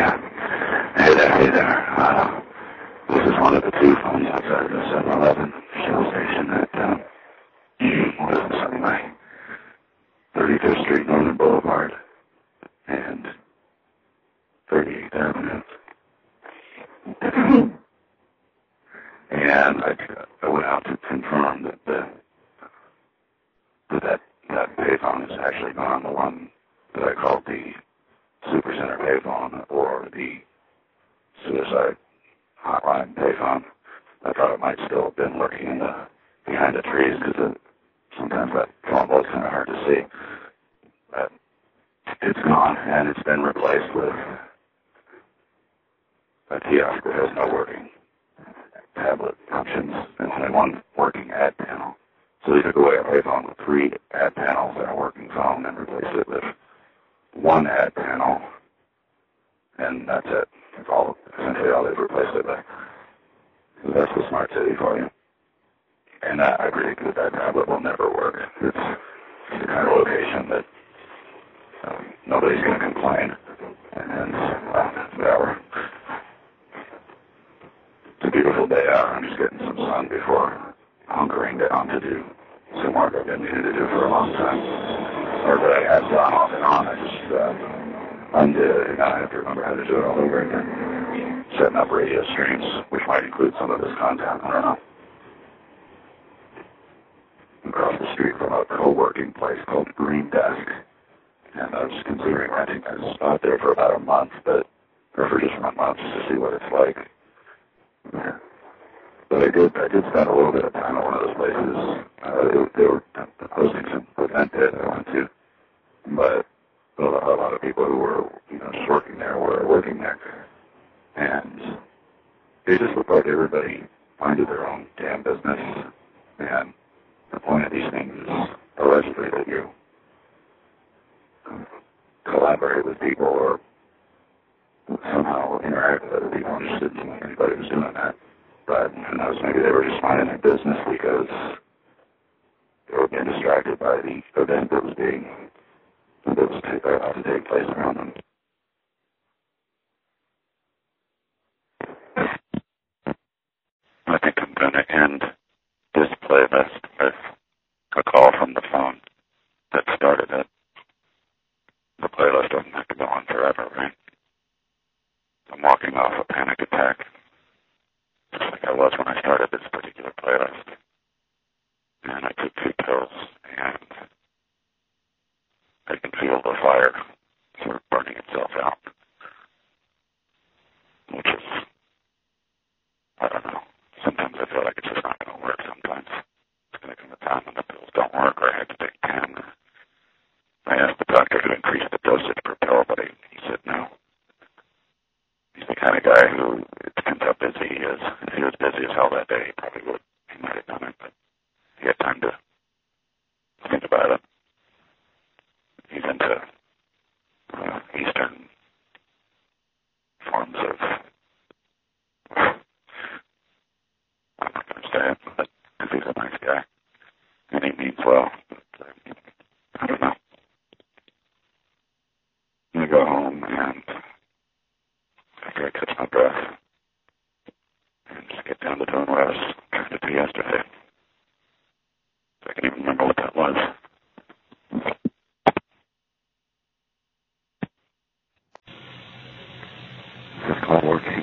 Yeah. Hey there. This is one of the two phones outside the 7-Eleven Shell station at, what is this anyway? 35th Street, Northern Boulevard, and 38th Avenue. And I went out to confirm that that payphone is actually gone, the one that I called the Supercenter payphone or the suicide hotline payphone. I thought it might still have been lurking behind the trees because sometimes that phone was kind of hard to see. But it's gone, and it's been replaced with a kiosk that has no working tablet functions and only one working ad panel. So they took away a payphone with 3 ad panels and a working phone and replaced it with 1 ad panel, and that's it. It's essentially all they've replaced it with. So that's the smart city for you. And I predict that tablet will never work. It's the kind of location that nobody's going to complain. And whatever. It's a beautiful day out. I'm just getting some sun before hunkering down to do some work I've been needing to do for a long time. Or that I have done off and on. I just undid, and I have to remember how to do it all over again. Setting up radio streams, which might include some of this content. I don't know. Across the street from a co-working place called Green Desk. And I was considering renting a spot there for about a month, or for just 1 month, just to see what it's like. Yeah. But I did spend a little bit of time at one of those places. They were hosting some event there that I went to. But a lot of people who were, just working there were working there. And it just looked like everybody minded their own damn business. And the point of these things is allegedly that you collaborate with people or somehow interact with other people. I just didn't think anybody was doing that. But who knows, maybe they were just minding their business because they were being distracted by the event that was about to take place around them. I think I'm going to end this playlist with a call from the phone that started it. The playlist doesn't have to go on forever, right? I'm walking off a panic attack, just like I was when I started this particular playlist. And I took 2 pills, and I can feel the fire sort of burning itself out, which is, I don't know. Sometimes I feel like it's just not going to work. Sometimes it's going to come a time when the pills don't work, or I have to take 10. I asked the doctor to increase the dosage per pill, but he said no. He's the kind of guy who, it depends how busy he is. If he was busy as hell that day, he probably would. He might have done it, but he had time to think about it. He's into Eastern forms of, I'm not going to say it, but he's a nice guy. And he means well. But, I don't know. I'm going to go home and after I catch my breath and just get down to doing what I was trying to do yesterday. I can't even remember what that was. This is called working.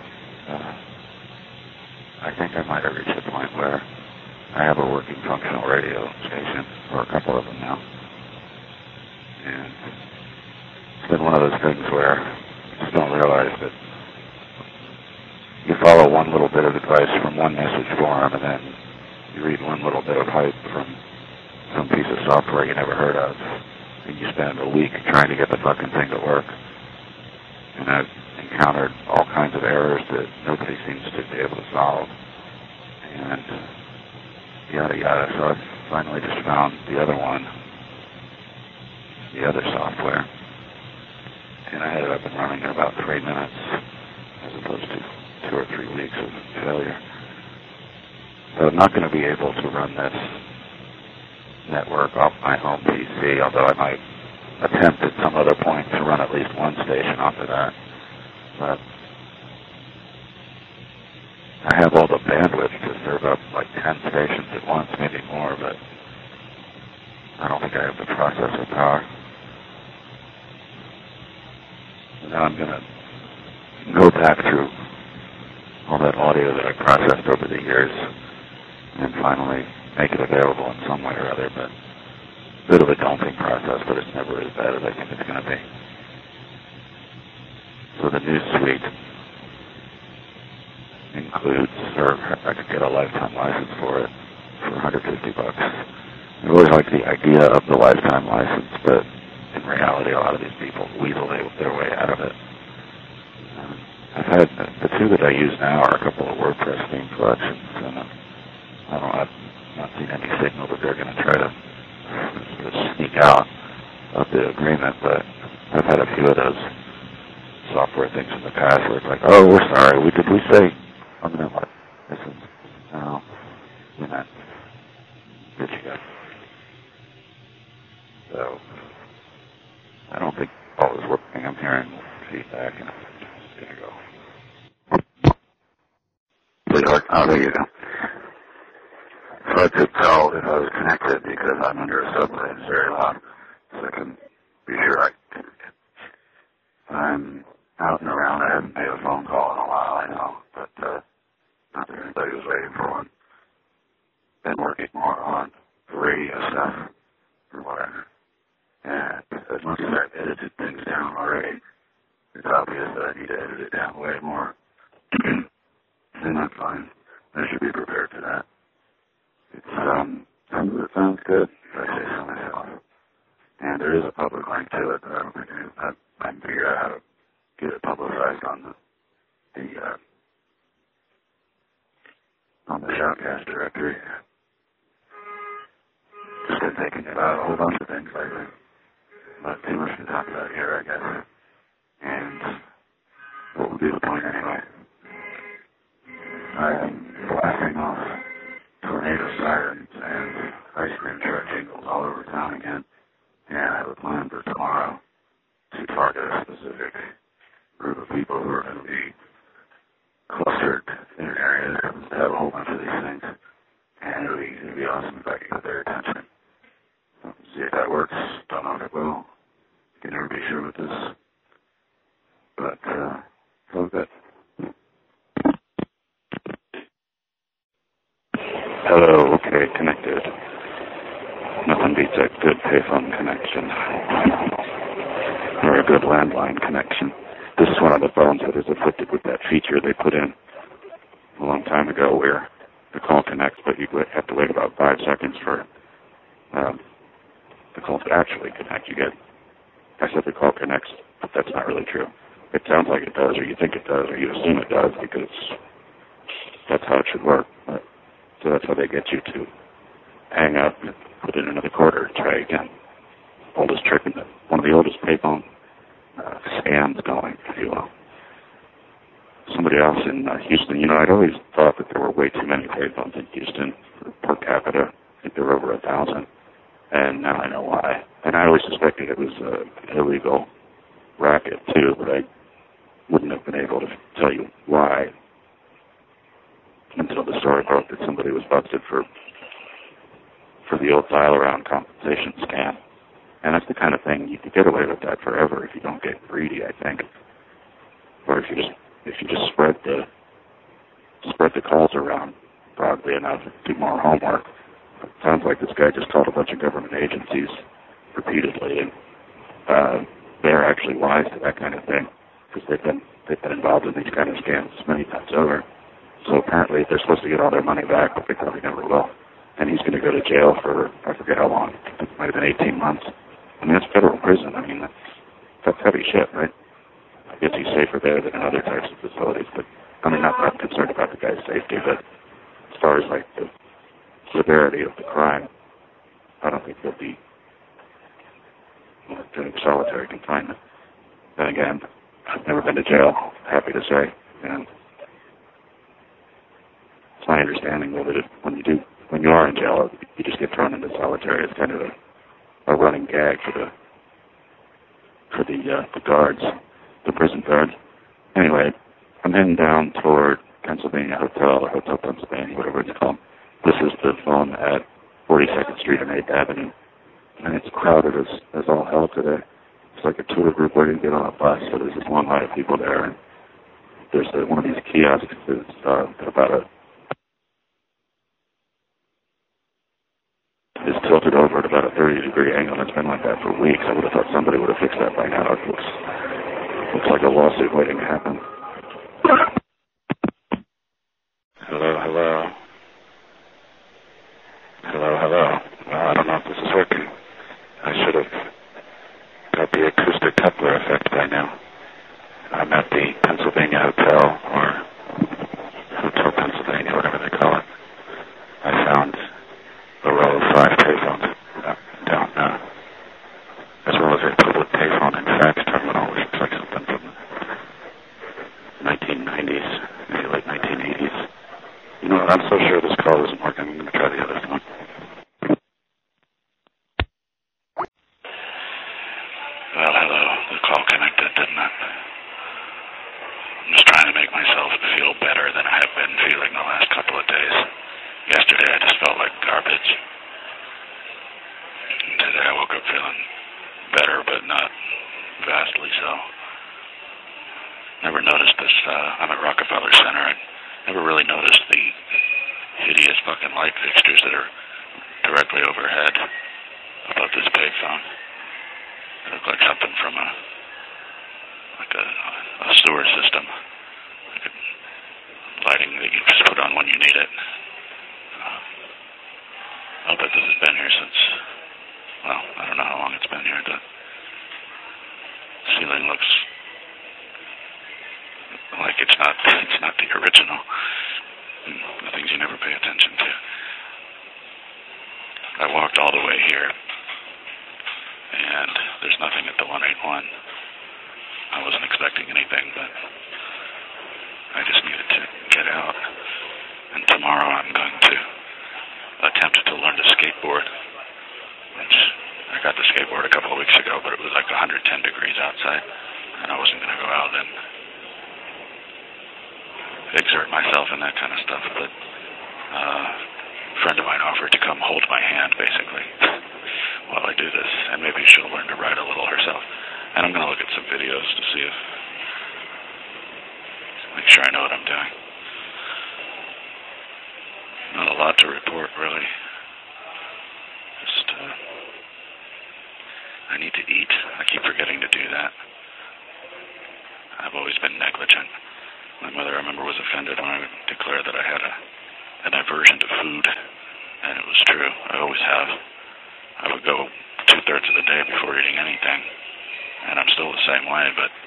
I think I might have reached the point where I have a working functional radio station, or a couple of them now. And it's been one of those things where you just don't realize that you follow one little bit of advice from one message forum, and then you read one little bit of hype from some piece of software you never heard of, and you spend a week trying to get the fucking thing to work. And I've encountered all kinds of errors that nobody seems to be able to solve. And yada yada. So I finally just found the other one, the other software. And I had it up and running in about 3 minutes, as opposed to 2 or 3 weeks of failure. So I'm not going to be able to run this network off my home PC, although I might attempt at some other point to run at least one station off of that. But I have all the bandwidth to serve up like 10 stations at once, maybe more, but I don't think I have the processor power. So now I'm going to go back through all that audio that I processed over the years and finally make it available in some way or other, but a bit of a daunting process, but it's never as bad as I think it's going to be. So the new suite includes, or I could get a lifetime license for it for $150. I always like the idea of the lifetime license, but in reality, a lot of these people weasel their way out of it. I've had the two that I use now are a couple of WordPress theme collections, and I've not seen any signal that they're going to try to sneak out of the agreement, but I've had a few of those software things in the past where it's like, oh, we're sorry, did we say permanent license? No, you're not. Did you guys? So, I don't think all is working. I'm hearing feedback, and I'm just going to go. Oh, there you go. So I could tell if I was connected because I'm under a subway. It's very loud, so I can be sure I'm out and around. I haven't made a phone call in a while, I know, but not that anybody was waiting for one. Been working more on radio stuff or whatever. And as much as I've edited things down already, it's obvious that I need to edit it down way more. And that's fine. I should be prepared for that. It sounds good, if I say so myself. And there is a public link to it, but I don't think I can figure out how to get it publicized on the Shoutcast directory. Just been thinking about a whole bunch of things lately. But too much to talk about here, I guess. And what would be the point anyway? I am blasting off tornado sirens and ice cream truck jingles all over town again. And I have a plan for tomorrow to target a specific group of people who are going to be clustered in an area that happens to have a whole bunch of these things. And it'll be awesome if I can get their attention. See if that works. Don't know if it will. Can never be sure with this. But, it's all good. Hello, okay, connected. Nothing beats a good payphone connection. Or a good landline connection. This is one of the phones that is afflicted with that feature they put in a long time ago where the call connects, but you have to wait about 5 seconds for the call to actually connect. I said the call connects, but that's not really true. It sounds like it does, or you think it does, or you assume it does, because that's how it should work. So that's how they get you to hang up and put in another quarter and try again. Oldest trick one of the oldest payphone scams going, if you will. Somebody else in Houston, I'd always thought that there were way too many payphones in Houston per capita. I think there were over 1,000. And now I know why. And I always suspected it was an illegal racket, too, but I wouldn't have been able to tell you why until the story broke that somebody was busted for the old dial-around compensation scam. And that's the kind of thing you could get away with that forever if you don't get greedy, I think. Or if you just spread the calls around broadly enough, do more homework. It sounds like this guy just called a bunch of government agencies repeatedly, and they're actually wise to that kind of thing because they've been involved in these kind of scams many times over. So apparently they're supposed to get all their money back, but they probably never will. And he's going to go to jail for I forget how long. It might have been 18 months. I mean, that's federal prison. I mean, that's heavy shit, right? I guess he's safer there than in other types of facilities, but I mean, not that concerned about the guy's safety, but as far as like the severity of the crime, I don't think they'll be doing solitary confinement. Then again, I've never been to jail, happy to say, and it's my understanding that when you are in jail, you just get thrown into solitary. It's kind of a running gag for the guards, the prison guards. Anyway, I'm heading down toward Pennsylvania Hotel, or Hotel Pennsylvania, whatever it's called. This is the phone at 42nd Street and 8th Avenue. And it's crowded as all hell today. It's like a tour group waiting to get on a bus, so there's this long line of people there. And there's one of these kiosks that's is tilted over at about a 30-degree angle, and it's been like that for weeks. I would have thought somebody would have fixed that by now. It looks like a lawsuit waiting to happen. Hello, hello. Hello, hello. Well, I don't know if this is working. I should have got the acoustic coupler effect by now. I'm at the Pennsylvania Hotel, or Hotel Pennsylvania, whatever they call it. I found a row of 5 payphones down, as well as a public payphone and fax terminal, which looks like something from the 1990s, maybe late 1980s. You know what, I'm so sure this call isn't working. I'm going to try the other phone. Well, hello. The call connected, didn't it? I'm just trying to make myself feel better than I have been feeling the last couple of days. Yesterday I just felt like garbage. And today I woke up feeling better, but not vastly so. Never noticed this. I'm at Rockefeller Center. I never really noticed the hideous fucking light fixtures that are directly overhead above this payphone. They look like something from a sewer system. Like a lighting that you just put on when you need it. I'll bet this has been here since, well, I don't know how long it's been here. The ceiling looks like it's not the original. The things you never pay attention to. I walked all the way here, and there's nothing at the 181. I wasn't expecting anything, but I just needed to get out. And tomorrow I'm going to attempt to learn to skateboard, which I got the skateboard a couple of weeks ago, but it was like 110 degrees outside, and I wasn't going to go out and exert myself in that kind of stuff. But a friend of mine offered to come hold my hand, basically, while I do this, and maybe she'll learn to ride a little herself. And I'm going to look at some videos to see if, make sure I know what I'm doing. Not a lot to report, really. Just, I need to eat. I keep forgetting to do that. I've always been negligent. My mother, I remember, was offended when I declared that I had an aversion to food, and it was true. I always have. I would go 2/3 of the day before eating anything, and I'm still the same way, but